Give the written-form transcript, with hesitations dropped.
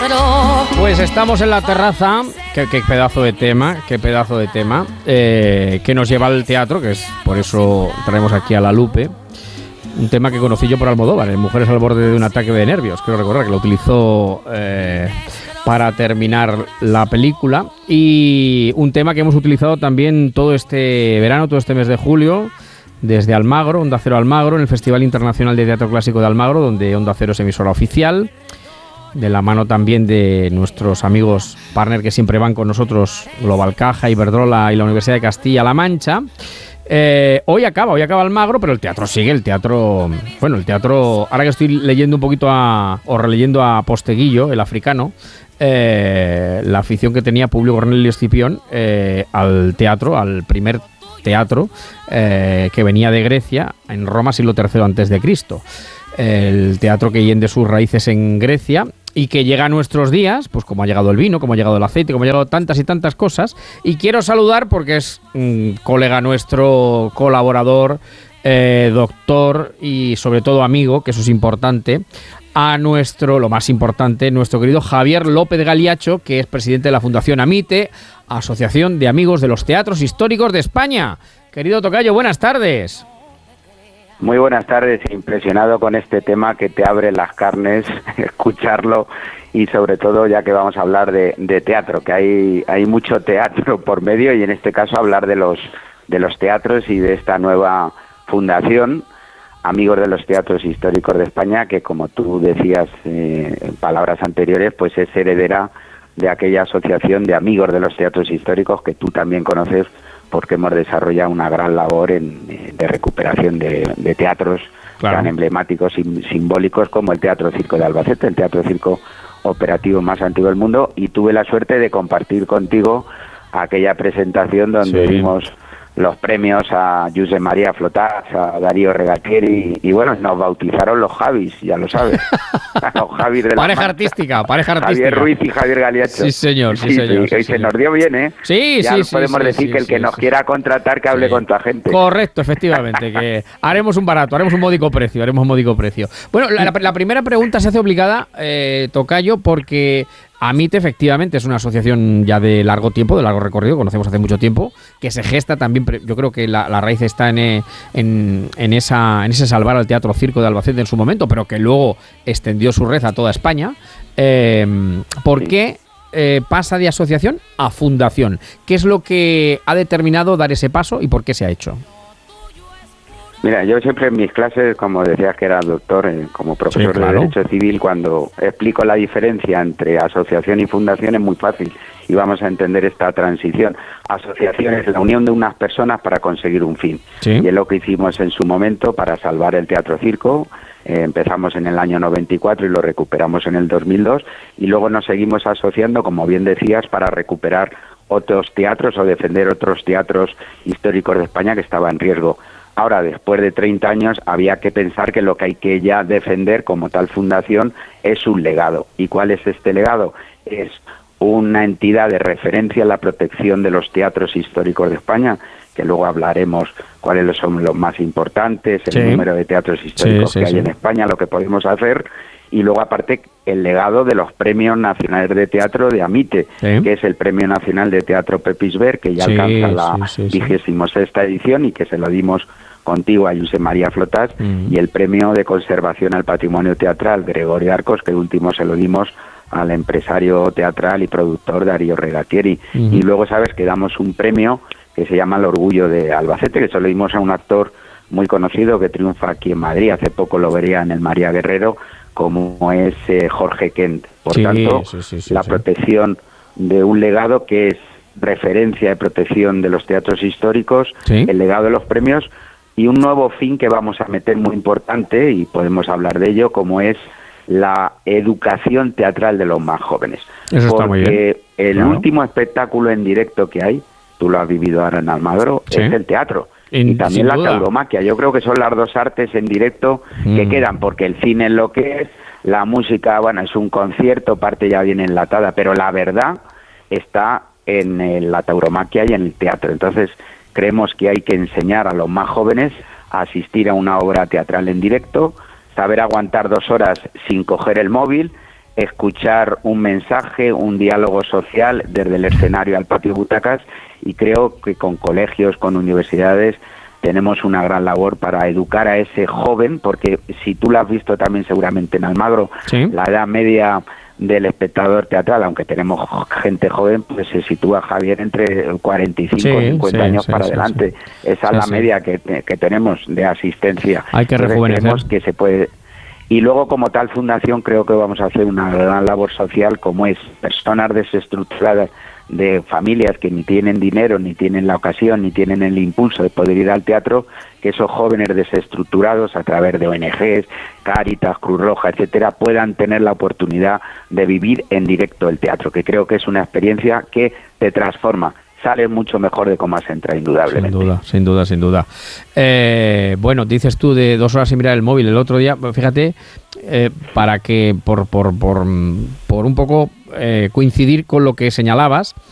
Pues estamos en la terraza, qué pedazo de tema, que nos lleva al teatro, que es por eso traemos aquí a La Lupe, un tema que conocí yo por Almodóvar, en Mujeres al borde de un ataque de nervios, creo recordar que lo utilizó para terminar la película, y un tema que hemos utilizado también todo este verano, todo este mes de julio, desde Almagro, Onda Cero Almagro, en el Festival Internacional de Teatro Clásico de Almagro, donde Onda Cero es emisora oficial, de la mano también de nuestros amigos partner que siempre van con nosotros, Global Caja, Iberdrola y la Universidad de Castilla-La Mancha. Hoy acaba Almagro, pero el teatro sigue, el teatro, ahora que estoy leyendo un poquito o releyendo a Posteguillo, el africano, la afición que tenía Publio Cornelio Escipión al teatro, al primer teatro que venía de Grecia, en Roma, siglo III antes de Cristo. El teatro que hiende sus raíces en Grecia y que llega a nuestros días, pues como ha llegado el vino, como ha llegado el aceite, como ha llegado tantas y tantas cosas. Y quiero saludar, porque es colega nuestro, colaborador, doctor y sobre todo amigo, que eso es importante, a lo más importante, nuestro querido Javier López Galiacho, que es presidente de la Fundación Amite, Asociación de Amigos de los Teatros Históricos de España. Querido tocayo, buenas tardes. Muy buenas tardes, impresionado con este tema que te abre las carnes, escucharlo, y sobre todo ya que vamos a hablar de teatro, que hay mucho teatro por medio, y en este caso hablar de los teatros y de esta nueva fundación, Amigos de los Teatros Históricos de España, que como tú decías en palabras anteriores, pues es heredera de aquella asociación de Amigos de los Teatros Históricos que tú también conoces, porque hemos desarrollado una gran labor de recuperación de teatros tan emblemáticos y simbólicos como el Teatro Circo de Albacete, el Teatro Circo operativo más antiguo del mundo, y tuve la suerte de compartir contigo aquella presentación donde dimos los premios a Josep María Flotats, a Darío Regatieri, y bueno, nos bautizaron los Javis, ya lo sabes. Los Javis de pareja artística. Javier Ruiz y Javier Galiacho. Sí, señor. Y se nos dio bien, ¿eh? Sí. Podemos decir que el que nos quiera contratar, que hable con tu agente. Correcto, efectivamente, que haremos un módico precio. Bueno, la primera pregunta se hace obligada, tocayo, porque Amite efectivamente es una asociación ya de largo tiempo, de largo recorrido, conocemos hace mucho tiempo, que se gesta también, yo creo que la raíz está en ese salvar al Teatro Circo de Albacete en su momento, pero que luego extendió su red a toda España. ¿Por qué pasa de asociación a fundación? ¿Qué es lo que ha determinado dar ese paso y por qué se ha hecho? Mira, yo siempre en mis clases, como decías que era doctor, como profesor de Derecho Civil, cuando explico la diferencia entre asociación y fundación es muy fácil y vamos a entender esta transición. Asociación es la unión de unas personas para conseguir un fin. Y es lo que hicimos en su momento para salvar el Teatro Circo. Empezamos en el año 94 y lo recuperamos en el 2002 y luego nos seguimos asociando, como bien decías, para recuperar otros teatros o defender otros teatros históricos de España que estaban en riesgo. Ahora, después de 30 años, había que pensar que lo que hay que ya defender como tal fundación es un legado. ¿Y cuál es este legado? Es una entidad de referencia en la protección de los teatros históricos de España, que luego hablaremos cuáles son los más importantes, el número de teatros históricos que hay en España, lo que podemos hacer, y luego aparte el legado de los premios nacionales de teatro de Amite, que es el Premio Nacional de Teatro Pepisber, que ya alcanza la 26ª edición y que se lo dimos contigo a Josep María Flotats, y el Premio de Conservación al Patrimonio Teatral Gregorio Arcos, que último se lo dimos al empresario teatral y productor Darío Regatieri. Y luego sabes que damos un premio que se llama El Orgullo de Albacete, que se lo dimos a un actor muy conocido que triunfa aquí en Madrid, hace poco lo vería en el María Guerrero, como es Jorge Kent. Por tanto, la protección de un legado que es referencia de protección de los teatros históricos, el legado de los premios, y un nuevo fin que vamos a meter muy importante, y podemos hablar de ello, como es la educación teatral de los más jóvenes. Eso está muy bien. Porque el último espectáculo en directo que hay, tú lo has vivido ahora en Almagro, es el teatro. Y también la tauromaquia. Yo creo que son las dos artes en directo que quedan, porque el cine es lo que es, la música, bueno, es un concierto, parte ya bien enlatada, pero la verdad está en la tauromaquia y en el teatro. Entonces, creemos que hay que enseñar a los más jóvenes a asistir a una obra teatral en directo, saber aguantar 2 horas sin coger el móvil, escuchar un mensaje, un diálogo social desde el escenario al patio butacas, y creo que con colegios, con universidades, tenemos una gran labor para educar a ese joven, porque si tú lo has visto también seguramente en Almagro, ¿sí? La edad media del espectador teatral, aunque tenemos gente joven, pues se sitúa, Javier, entre 45 y 50 años para adelante. Esa es la media que tenemos de asistencia. Hay que rejuvenecer. Creemos que se puede. Y luego, como tal fundación, creo que vamos a hacer una gran labor social, como es personas desestructuradas, de familias que ni tienen dinero, ni tienen la ocasión, ni tienen el impulso de poder ir al teatro, que esos jóvenes desestructurados, a través de ONGs, Cáritas, Cruz Roja, etcétera, puedan tener la oportunidad de vivir en directo el teatro, que creo que es una experiencia que te transforma. Sale mucho mejor de cómo has entrado, indudablemente. Sin duda. Bueno, dices tú de 2 horas sin mirar el móvil. El otro día, fíjate, para que por un poco coincidir con lo que señalabas,